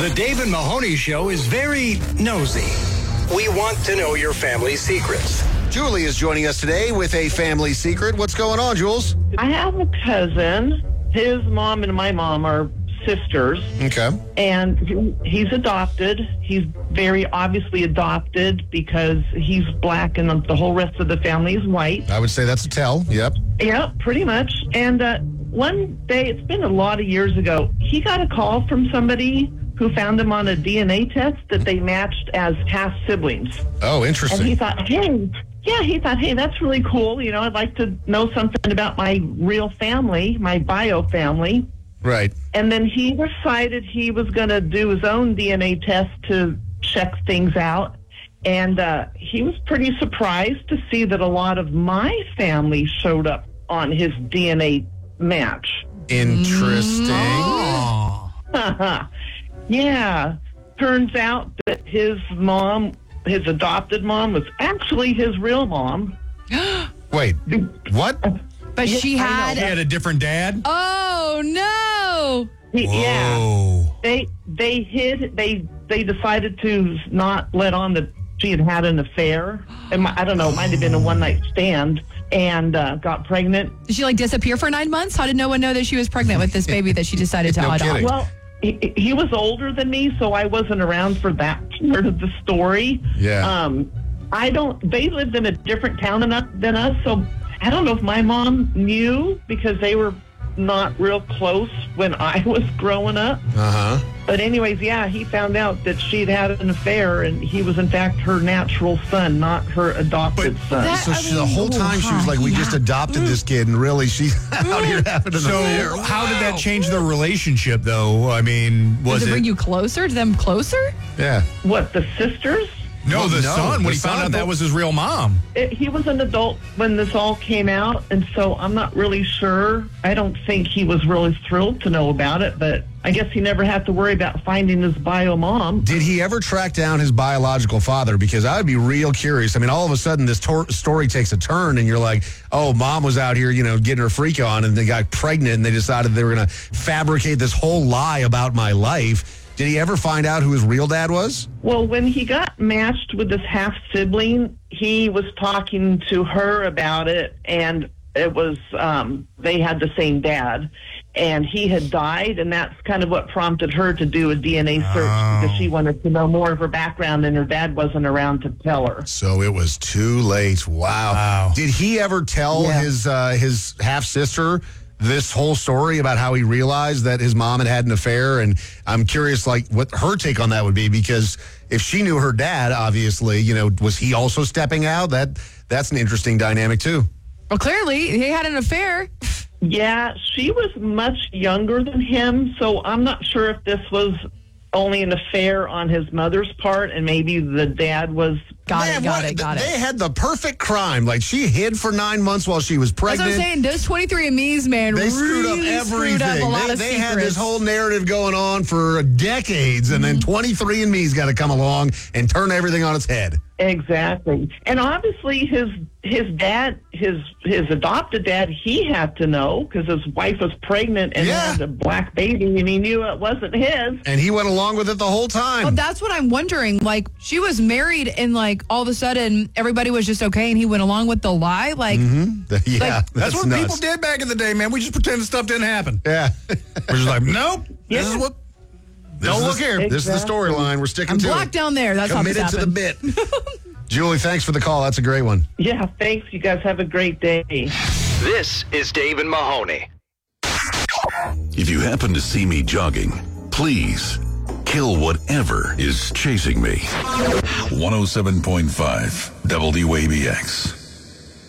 The Dave and Mahoney Show is very nosy. We want to know your family secrets. Julie is joining us today with a family secret. What's going on, Jules? I have a cousin. His mom and my mom are sisters. Okay. And he's adopted. He's very obviously adopted because he's black and the whole rest of the family is white. I would say that's a tell. Yep. Yeah, pretty much. And one day, it's been a lot of years ago, he got a call from somebody who found him on a DNA test that they matched as half siblings. Oh, interesting. And he thought, hey, that's really cool. You know, I'd like to know something about my real family, my bio family. Right. And then he decided he was going to do his own DNA test to check things out. And he was pretty surprised to see that a lot of my family showed up on his DNA match. Interesting. Yeah. Turns out that his mom, his adopted mom, was actually his real mom. Wait, what? But she had a different dad? Oh, no. Yeah. They decided to not let on that she had an affair. I don't know, it might have been a one-night stand, and got pregnant. Did she disappear for 9 months? How did no one know that she was pregnant with this baby that she decided to adopt? kidding. Well, he was older than me, so I wasn't around for that part of the story. Yeah. They lived in a different town than us, so I don't know if my mom knew because they were not real close when I was growing up. Uh-huh. But anyways, yeah, he found out that she'd had an affair, and he was in fact her natural son, not her adopted son. The whole time she was like, we just adopted this kid, and really she's out here having an affair. So how did that change their relationship, though? I mean, Does it bring you closer to them closer? Yeah. What, the sisters? No, the son, the when he found son. out that was his real mom. He was an adult when this all came out, and so I'm not really sure. I don't think he was really thrilled to know about it, but I guess he never had to worry about finding his bio mom. Did he ever track down his biological father? Because I would be real curious. I mean, all of a sudden this story takes a turn, and you're like, oh, mom was out here, getting her freak on, and they got pregnant, and they decided they were going to fabricate this whole lie about my life. Did he ever find out who his real dad was? Well, when he got matched with this half-sibling, he was talking to her about it, and it was, they had the same dad, and he had died, and that's kind of what prompted her to do a DNA search because she wanted to know more of her background, and her dad wasn't around to tell her. So it was too late. Wow. Did he ever tell his half-sister this whole story about how he realized that his mom had an affair? And I'm curious, what her take on that would be, because if she knew her dad, obviously, was he also stepping out? That's an interesting dynamic, too. Well, clearly, he had an affair. Yeah, she was much younger than him, so I'm not sure if this was only an affair on his mother's part, and maybe the dad was... Got it. They had the perfect crime. She hid for 9 months while she was pregnant. That's what I'm saying. Those 23andMe's, man, they screwed up really everything. Screwed up a lot of they secrets. had this whole narrative going on for decades, and then 23andMe's got to come along and turn everything on its head. Exactly. And obviously his dad, his adopted dad, he had to know because his wife was pregnant and had a black baby, and he knew it wasn't his. And he went along with it the whole time. Well, that's what I'm wondering. She was married, and all of a sudden everybody was just okay, and he went along with the lie. Yeah, that's what nuts. people did back in the day, man. We just pretended stuff didn't happen. Yeah. We're just like, nope. Yeah. This is what... Look here. Exactly. This is the storyline. We're sticking to it. I'm black down there. That's how this committed to the happened. bit. Julie, thanks for the call. That's a great one. Yeah, thanks. You guys have a great day. This is Dave and Mahoney. If you happen to see me jogging, please kill whatever is chasing me. 107.5 WABX.